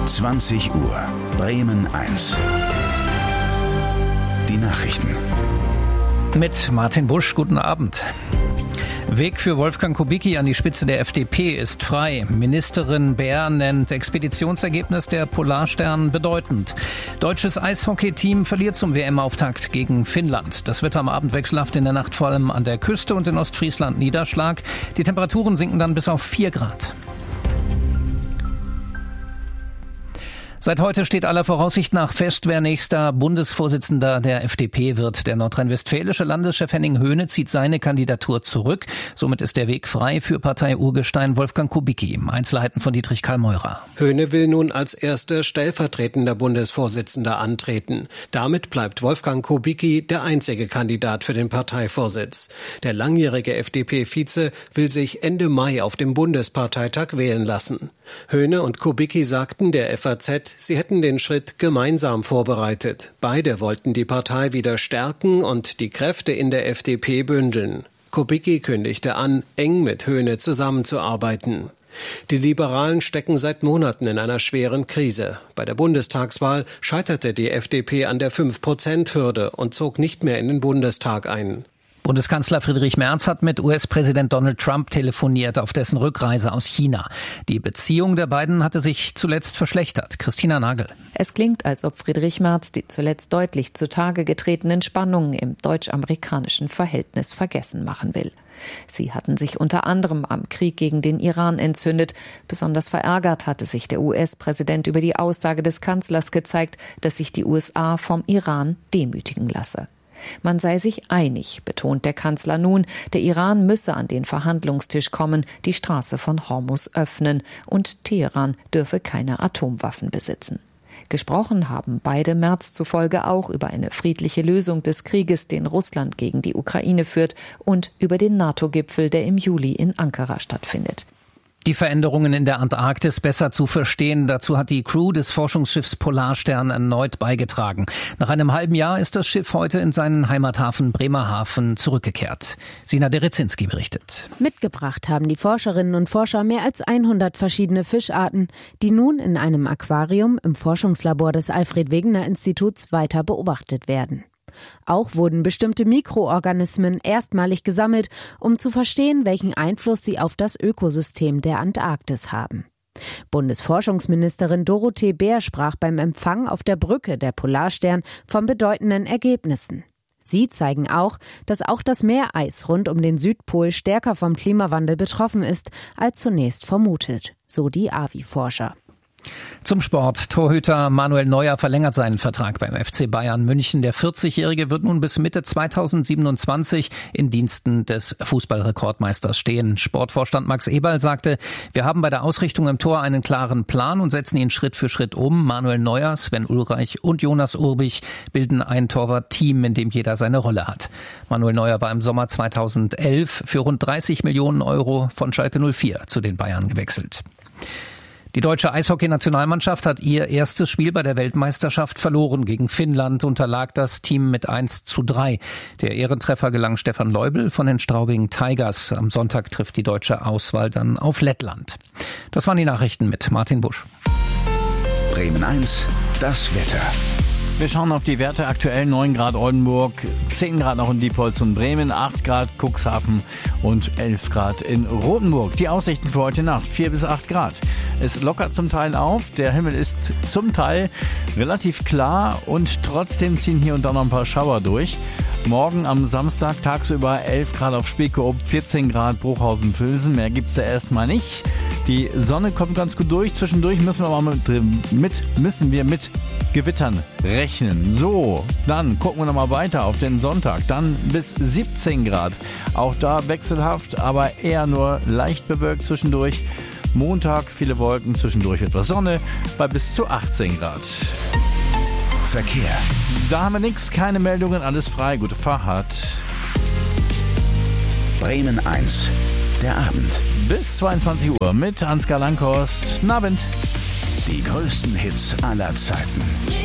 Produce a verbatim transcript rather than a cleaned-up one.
zwanzig Uhr, Bremen eins. Die Nachrichten. Mit Martin Busch, guten Abend. Weg für Wolfgang Kubicki an die Spitze der F D P ist frei. Ministerin Baer nennt Expeditionsergebnis der Polarstern bedeutend. Deutsches Eishockeyteam verliert zum W M-Auftakt gegen Finnland. Das Wetter am Abend wechselhaft, in der Nacht vor allem an der Küste und in Ostfriesland Niederschlag. Die Temperaturen sinken dann bis auf vier Grad. Seit heute steht aller Voraussicht nach fest, wer nächster Bundesvorsitzender der F D P wird. Der nordrhein-westfälische Landeschef Henning Höhne zieht seine Kandidatur zurück. Somit ist der Weg frei für Partei-Urgestein Wolfgang Kubicki. Einzelheiten von Dietrich Karl-Meurer. Höhne will nun als erster stellvertretender Bundesvorsitzender antreten. Damit bleibt Wolfgang Kubicki der einzige Kandidat für den Parteivorsitz. Der langjährige F D P-Vize will sich Ende Mai auf dem Bundesparteitag wählen lassen. Höhne und Kubicki sagten der F A Z, sie hätten den Schritt gemeinsam vorbereitet. Beide wollten die Partei wieder stärken und die Kräfte in der F D P bündeln. Kubicki kündigte an, eng mit Höhne zusammenzuarbeiten. Die Liberalen stecken seit Monaten in einer schweren Krise. Bei der Bundestagswahl scheiterte die F D P an der fünf Prozent Hürde und zog nicht mehr in den Bundestag ein. Bundeskanzler Friedrich Merz hat mit U S-Präsident Donald Trump telefoniert auf dessen Rückreise aus China. Die Beziehung der beiden hatte sich zuletzt verschlechtert. Christina Nagel. Es klingt, als ob Friedrich Merz die zuletzt deutlich zutage getretenen Spannungen im deutsch-amerikanischen Verhältnis vergessen machen will. Sie hatten sich unter anderem am Krieg gegen den Iran entzündet. Besonders verärgert hatte sich der U S-Präsident über die Aussage des Kanzlers gezeigt, dass sich die U S A vom Iran demütigen lasse. Man sei sich einig, betont der Kanzler nun, der Iran müsse an den Verhandlungstisch kommen, die Straße von Hormuz öffnen und Teheran dürfe keine Atomwaffen besitzen. Gesprochen haben beide Merz zufolge auch über eine friedliche Lösung des Krieges, den Russland gegen die Ukraine führt, und über den NATO-Gipfel, der im Juli in Ankara stattfindet. Die Veränderungen in der Antarktis besser zu verstehen, dazu hat die Crew des Forschungsschiffs Polarstern erneut beigetragen. Nach einem halben Jahr ist das Schiff heute in seinen Heimathafen Bremerhaven zurückgekehrt. Sina Derezinski berichtet. Mitgebracht haben die Forscherinnen und Forscher mehr als hundert verschiedene Fischarten, die nun in einem Aquarium im Forschungslabor des Alfred-Wegener-Instituts weiter beobachtet werden. Auch wurden bestimmte Mikroorganismen erstmalig gesammelt, um zu verstehen, welchen Einfluss sie auf das Ökosystem der Antarktis haben. Bundesforschungsministerin Dorothee Baer sprach beim Empfang auf der Brücke der Polarstern von bedeutenden Ergebnissen. Sie zeigen auch, dass auch das Meereis rund um den Südpol stärker vom Klimawandel betroffen ist, als zunächst vermutet, so die A V I-Forscher. Zum Sport. Torhüter Manuel Neuer verlängert seinen Vertrag beim F C Bayern München. Der vierzigjährige wird nun bis Mitte zweitausendsiebenundzwanzig in Diensten des Fußballrekordmeisters stehen. Sportvorstand Max Eberl sagte, wir haben bei der Ausrichtung im Tor einen klaren Plan und setzen ihn Schritt für Schritt um. Manuel Neuer, Sven Ulreich und Jonas Urbich bilden ein Torwart-Team, in dem jeder seine Rolle hat. Manuel Neuer war im Sommer zweitausendelf für rund dreißig Millionen Euro von Schalke null vier zu den Bayern gewechselt. Die deutsche Eishockey-Nationalmannschaft hat ihr erstes Spiel bei der Weltmeisterschaft verloren. Gegen Finnland unterlag das Team mit eins zu drei. Der Ehrentreffer gelang Stefan Leubel von den Straubing Tigers. Am Sonntag trifft die deutsche Auswahl dann auf Lettland. Das waren die Nachrichten mit Martin Busch. Bremen eins, das Wetter. Wir schauen auf die Werte. Aktuell neun Grad Oldenburg, zehn Grad noch in Diepholz und Bremen, acht Grad Cuxhaven und elf Grad in Rothenburg. Die Aussichten für heute Nacht, vier bis acht Grad. Es lockert zum Teil auf, der Himmel ist zum Teil relativ klar und trotzdem ziehen hier und da noch ein paar Schauer durch. Morgen am Samstag tagsüber elf Grad auf Spiekeroog, vierzehn Grad Bruchhausen-Vülsen. Mehr gibt's da erstmal nicht. Die Sonne kommt ganz gut durch. Zwischendurch müssen wir aber mit, mit, müssen wir mit Gewittern rechnen. So, dann gucken wir nochmal weiter auf den Sonntag. Dann bis siebzehn Grad. Auch da wechselhaft, aber eher nur leicht bewölkt zwischendurch. Montag viele Wolken, zwischendurch etwas Sonne bei bis zu achtzehn Grad. Verkehr. Da haben wir nichts, keine Meldungen, alles frei. Gute Fahrt. Bremen eins, der Abend. Bis zweiundzwanzig Uhr mit Ansgar Langhorst. Guten Abend. Die größten Hits aller Zeiten.